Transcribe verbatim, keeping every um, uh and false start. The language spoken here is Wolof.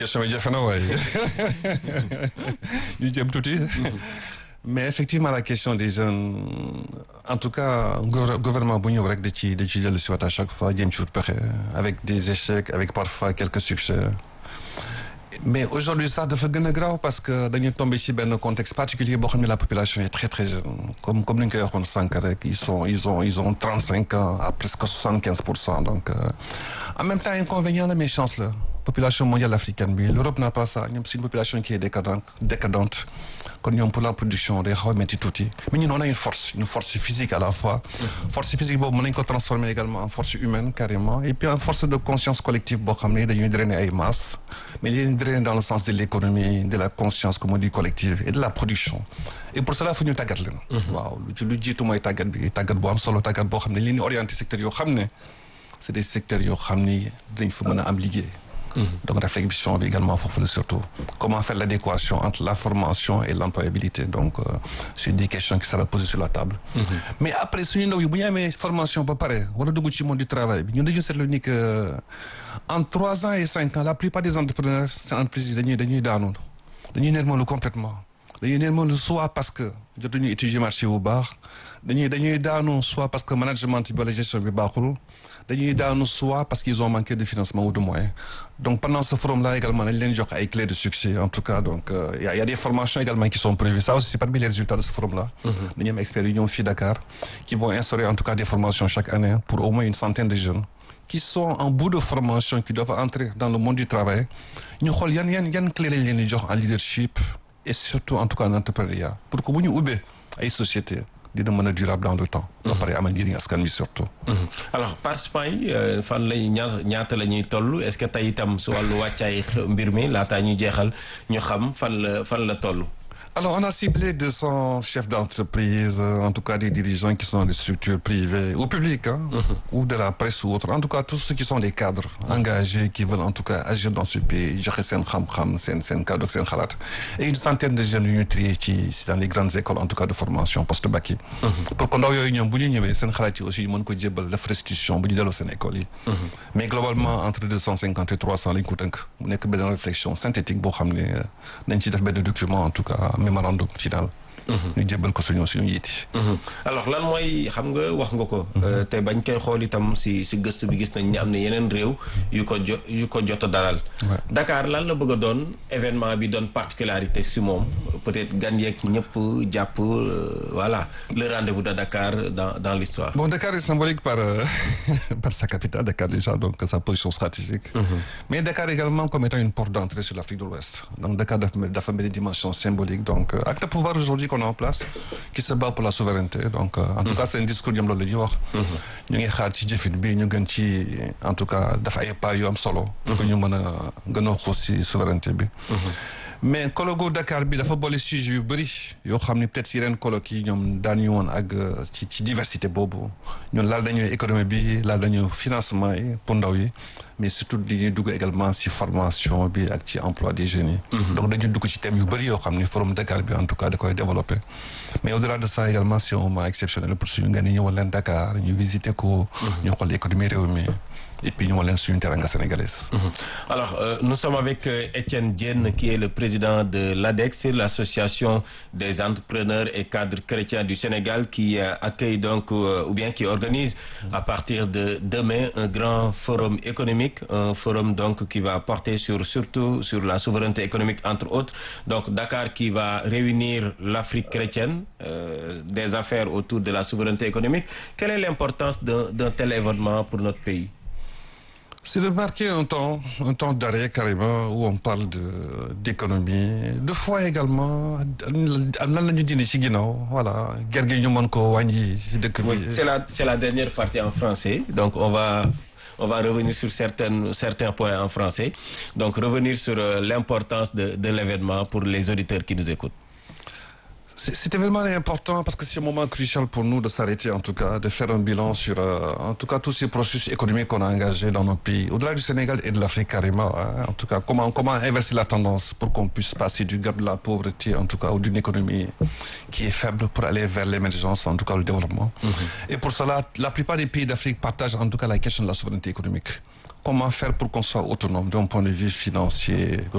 question bi jafe na waaye ñu jëm tuuti mais effectivement la question des jeunes en tout cas gouvernement bu ñëw rek da ci da ci dellu si waat à chaque fois jéem ci wut pexe avec des échecs avec parfois quelques succès mais aujourd'hui sax dafa gën a graaw parce que dañuy tombé ci benn contexte particulier boo xam ne la population est très très jeune comme comme ni ñu koy waxoon sànq rek ils sont ils ont ils ont trente cinq ans à presque soixante quinze pour cent donc euh, en même temps inconvénient la mais chance la population mondiale africaine bi l'Europe n'a pas ça ñoom c'est une population qui est décadente décadente kon ñoom pour la production day xaw a métti tuuti mais ñun on a une force une force physique à la fois force physique boobu mën nañu ko transformer également en force humaine carrément et puis en force de conscience collective boo xam ne dañuy drainer ay masses mais dañuy drainer dans le sens de l'économie de la conscience comme on dit collective et de la production et pour cela fu ñu tàggat leen waaw lu ci lu jiitu mooy tàggat bi tàggat bu am solo tàggat boo xam ne li ñu orienté secteurs yoo xam ne c'est des secteurs yoo xam ni dañ fa mën a am liggéey donc réflexion bi également foofu la surtout comment faire l'adéquation entre la formation et l'employabilité donc euh, c'est des questions qui seront posées sur la table mm-hmm. mais après suñu ndaw yi bu ñu amee formation ba pare war a dugg ci monde du travail bi ñun dañu seetlu ni que en trois ans et cinq ans la plupart des entrepreneurs seen entreprises yi dañuy dañuy daanu dañuy nermeelu complètement dañuy nermeelu soit parce que jotuñu étudier marché bu baax dañuy dañuy daanu soit parce que management bi wala gestion bi baaxul dañuy daanu soit parce qu'ils ont manqué de financement ou de moyens donc pendant ce forum-là également dañ leen jox ay clés de succès en tout cas donc euh, y a, y a des formations également qui sont prévues ça aussi c'est parmi les résultats de ce forum-là dañu am experts yu ñëw fii Dakar qui vont instaurer en tout cas des formations chaque année pour au moins une centaine de jeunes qui sont en bout de formation qui doivent entrer dans le monde du travail ñu xool yan yan yan clés lañ leen di jox en leadership et surtout en tout cas en entrepreneuriat pour que bu ñu ubbee ay sociétés dina mën a durable dans le temps. ba pare amal njëriñ askan wi surtout. alors participants yi fan lay ñaar ñaata la ñuy toll est-ce que tey itam su wàllu wàccaay mbir mi laataa ñuy jeexal ñu xam fan la fan la toll. Alors, on a ciblé deux cents chefs d'entreprise, euh, en tout cas des dirigeants qui sont dans des structures privées ou publiques, hein, mm-hmm. ou de la presse ou autre. En tout cas, tous ceux qui sont des cadres mm-hmm. engagés, qui veulent en tout cas agir dans ce pays, gérer sen xam-xam, sen sen cadre, sen xalaat. Et une centaine de jeunes yu ñu trié ci dans les grandes écoles, en tout cas de formation post-bac yi. Mm-hmm. Pour que ndaw yooyu ñoom bu ñu ñëwee seen xalaat yi aussi ñu mën ko jébbal def restitution bu ñu delloo seen école yi. Mm-hmm. Mais globalement entre deux cent cinquante et trois cents lañ ko tënk mu nekk benn réflexion synthétique boo xam ne dañ ci def benn document en tout cas mémorandum final. ñu jébbal ko suñu suñu yiti. alors lan mooy xam nga wax nga ko. te bañ koy xool itam si si gëstu bi gis nañ ni am na yeneen réew yu ko jo yu ko jot a dalal. Dakar lan la bëgg a doon événement bi doon particularité si moom peut-être gan yeeg ñëpp jàpp voilà le rendez-vous de Dakar dans dans l'histoire. Bon, Dakar est symbolique par euh, par sa capitale Dakar déjà donc sa position stratégique. Mm-hmm. Mais Dakar également comme étant une porte d'entrée sur l'Afrique de l'Ouest. Donc Dakar dafa mel ni dimension symbolique donc euh, ak le pouvoir aujourd'hui qu'on a en place qui se bat pour la souveraineté donc euh, en tout cas c'est un discours ñoom loolu la ñuy wax ñu ngi xaar ci jëfin bi ñu gën ci en tout cas dafa ay pas yu am solo pour que ñu mën a gën a xuus ci souveraineté bi mais colloque Dakar bi dafa boole sujet yu bëri yoo xam ne peut-être yeneen colloques yi ñoom daan ñu woon ak ci ci diversité boobu ñun laal dañuy économie bi laal dañu financement yi pour ndaw yi mais surtout dañuy dugg également ci formation bi ak ci emploi des jeunes yi donc dañuy dugg ci thème yu bëri yoo xam ne forum Dakar bi en tout cas da koy développer mais au-delà de ça également c'est un moment exceptionnel pour suñu nga ni ñëwal leen Dakar ñu visiter ko ñu xool économie réew mi et puis ñu leen suñu teranga sénégalaise. Alors euh, nous sommes avec euh, Étienne Diène qui est le président de l'ADEX, l'association des entrepreneurs et cadres chrétiens du Sénégal qui euh, accueille donc euh, ou bien qui organise à partir de demain un grand forum économique, un forum donc qui va porter sur surtout sur la souveraineté économique entre autres. Donc Dakar qui va réunir l'Afrique chrétienne, euh, des affaires autour de la souveraineté économique. Quelle est l'importance d'un d'un tel événement pour notre pays? C'est de marquer un temps, un temps d'arrêt carrément où on parle de d'économie, de foi également. Lan la ñu dindi ci ginnaaw voilà guerre gi ñu mën ko wàññi ci dëkk bi. C'est la c'est la dernière partie en français donc on va on va revenir sur certaines certains points en français donc revenir sur euh, l'importance de de l'événement pour les auditeurs qui nous écoutent. Cet événement est important parce que c'est un moment crucial pour nous de s'arrêter en tout cas, de faire un bilan sur euh, en tout cas tous ces processus économiques qu'on a engagés dans nos pays, au-delà du Sénégal et de l'Afrique carrément. Hein, en tout cas, comment comment inverser la tendance pour qu'on puisse passer du gap de la pauvreté en tout cas ou d'une économie qui est faible pour aller vers l'émergence, en tout cas le développement. Mm-hmm. Et pour cela, la plupart des pays d'Afrique partagent en tout cas la question de la souveraineté économique. Comment faire pour qu'on soit autonome d'un point de vue financier,